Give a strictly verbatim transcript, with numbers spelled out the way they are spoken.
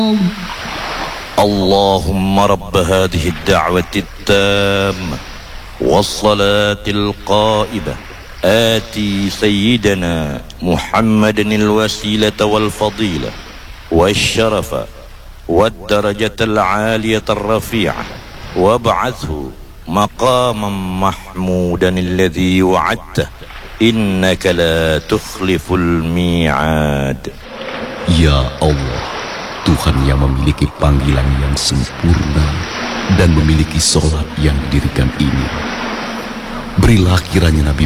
اللهم رب هذه الدعوة التامة والصلاة القائمة آتي سيدنا محمد الوسيلة والفضيلة والشرف والدرجة العالية الرفيعة وابعثه مقاما محمودا الذي وعدته إنك لا تخلف الميعاد. Ya Allah, Tuhan yang memiliki panggilan yang sempurna dan memiliki sholat yang didirikan ini, berilah kiranya Nabi